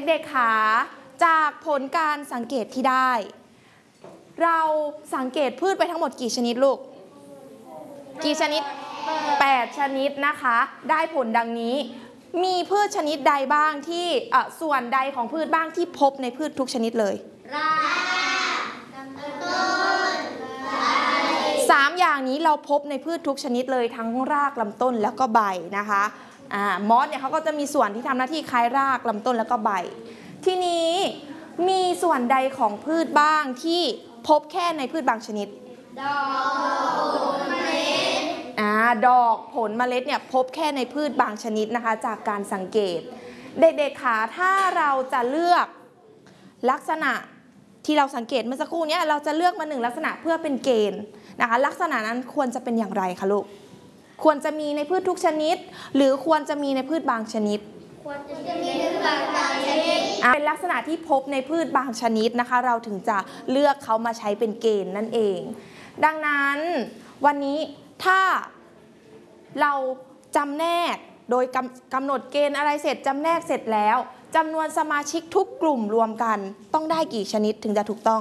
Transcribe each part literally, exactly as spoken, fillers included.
ด็กๆคะจากผลการสังเกตที่ได้เราสังเกตพืชไปทั้งหมดกี่ชนิดลูกกี่ชนิดแปดชนิดนะคะได้ผลดังนี้มีพืชชนิดใดบ้างที่ส่วนใดของพืชบ้างที่พบในพืชทุกชนิดเลยรากลำต้นสามอย่างนี้เราพบในพืชทุกชนิดเลยทั้งรากลำต้นแล้วก็ใบนะคะอ่ามอสเนี่ยเขาก็จะมีส่วนที่ทำหน้าที่คล้ายรากลำต้นแล้วก็ใบทีนี้มีส่วนใดของพืชบ้างที่พบแค่ในพืชบางชนิดดอกผลเมล็ดอ่าดอกผลเมล็ดเนี่ยพบแค่ในพืชบางชนิดนะคะจากการสังเกตเด็กๆค่ะถ้าเราจะเลือกลักษณะที่เราสังเกตเมื่อสักครู่นี้เราจะเลือกมาหนึ่งลักษณะเพื่อเป็นเกณฑ์นะคะลักษณะนั้นควรจะเป็นอย่างไรคะลูกควรจะมีในพืชทุกชนิดหรือควรจะมีในพืชบางชนิดควรจะมีในพืชบางชนิดเป็นลักษณะที่พบในพืชบางชนิดนะคะเราถึงจะเลือกเขามาใช้เป็นเกณฑ์นั่นเองดังนั้นวันนี้ถ้าเราจำแนกโดยกำหนดเกณฑ์อะไรเสร็จจำแนกเสร็จแล้วจำนวนสมาชิกทุกกลุ่มรวมกันต้องได้กี่ชนิดถึงจะถูกต้อง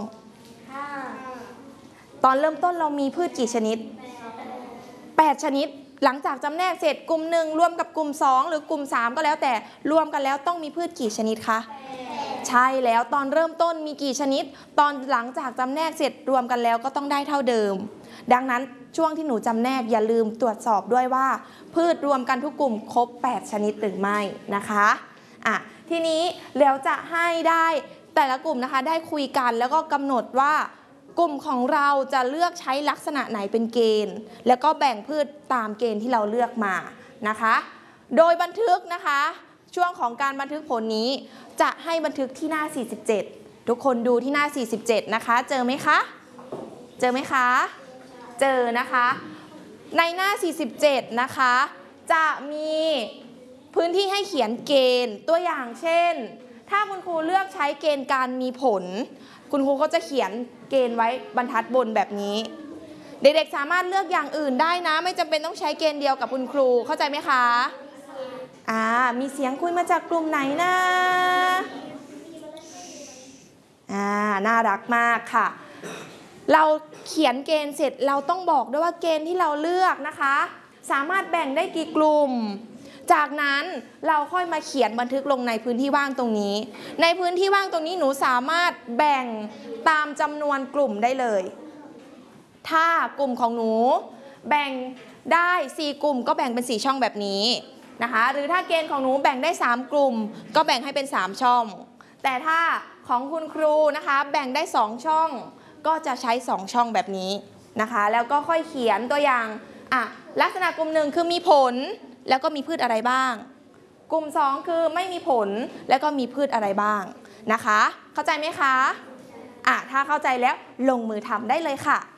ตอนเริ่มต้นเรามีพืชกี่ชนิดแปดชนิดหลังจากจำแนกเสร็จกลุ่มหนึ่งรวมกับกลุ่มสองหรือกลุ่มสามก็แล้วแต่รวมกันแล้วต้องมีพืชกี่ชนิดคะใช่แล้วตอนเริ่มต้นมีกี่ชนิดตอนหลังจากจำแนกเสร็จรวมกันแล้วก็ต้องได้เท่าเดิมดังนั้นช่วงที่หนูจำแนกอย่าลืมตรวจสอบด้วยว่าพืชรวมกันทุกกลุ่มครบแปดชนิดหรือไม่นะคะอ่ะทีนี้แล้วจะให้ได้แต่ละกลุ่มนะคะได้คุยกันแล้วก็กำหนดว่ากลุ่มของเราจะเลือกใช้ลักษณะไหนเป็นเกณฑ์แล้วก็แบ่งพืชตามเกณฑ์ที่เราเลือกมานะคะโดยบันทึกนะคะช่วงของการบันทึกผลนี้จะให้บันทึกที่หน้าสี่สิบเจ็ดทุกคนดูที่หน้าสี่สิบเจ็ดนะคะเจอไหมคะเจอไหมคะเจอนะคะในหน้าสี่สิบเจ็ดนะคะจะมีพื้นที่ให้เขียนเกณฑ์ตัวอย่างเช่นถ้าคุณครูเลือกใช้เกณฑ์การมีผลคุณครูก็จะเขียนเกณฑ์ไว้บรรทัดบนแบบนี้เด็กๆสามารถเลือกอย่างอื่นได้นะไม่จำเป็นต้องใช้เกณฑ์เดียวกับคุณครูเข้าใจไหมคะอ่ามีเสียงคุยมาจากกลุ่มไหนนะอ่าน่ารักมากค่ะเราเขียนเกณฑ์เสร็จเราต้องบอกด้วยว่าเกณฑ์ที่เราเลือกนะคะสามารถแบ่งได้กี่กลุ่มจากนั้นเราค่อยมาเขียนบันทึกลงในพื้นที่ว่างตรงนี้ในพื้นที่ว่างตรงนี้หนูสามารถแบ่งตามจำนวนกลุ่มได้เลยถ้ากลุ่มของหนูแบ่งได้สี่กลุ่มก็แบ่งเป็นสี่ช่องแบบนี้นะคะหรือถ้าเกณฑ์ของหนูแบ่งได้สามกลุ่มก็แบ่งให้เป็นสามช่องแต่ถ้าของคุณครูนะคะแบ่งได้สองช่องก็จะใช้สองช่องแบบนี้นะคะแล้วก็ค่อยเขียนตัวอย่างอ่ะลักษณะกลุ่มหนึ่งคือมีผลแล้วก็มีพืชอะไรบ้างกลุ่มสองคือไม่มีผลแล้วก็มีพืชอะไรบ้างนะคะเข้าใจไหมคะอ่ะถ้าเข้าใจแล้วลงมือทำได้เลยค่ะ